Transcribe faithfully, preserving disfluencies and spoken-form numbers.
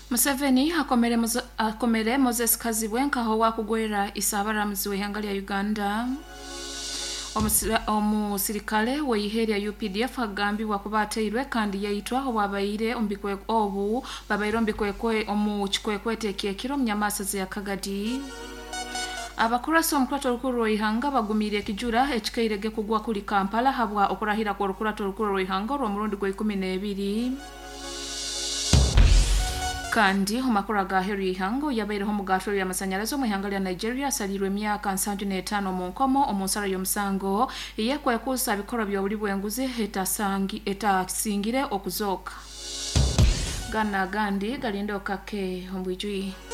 Museveni akomere Moze, akomere Moses Kazibwenka ho wakugwera isabaramuzi w'ihanga lya Uganda. Omusirikale w'iheri ya U P D F agambibwa kuba ateirwe kandi yayitwa owabayire ombikwe obu babayire ombikwe omu kikwekwete ekiro Munyamasazi ya Kagadi. Abakurasa omukurato olukuru lw'ihanga bagumire ekijura ekikeirege kugwa kuli Kampala habwa okurahira kwa olukurato olukuru lw'ihanga olw'omulundi gwa ikumi n'ebiri. Kandi omakuru ga Heri Hango yabaireho mugato ya masanyalazo mu ihanga lya Nigeria salirwe myaka nsanju n'etaano mu nkomo omunsala y'omusango yekwe kusa bikoro bya buli bwenguzi etasangi etasingire okuzoka. Gana gandi galindoka ke ombwijui.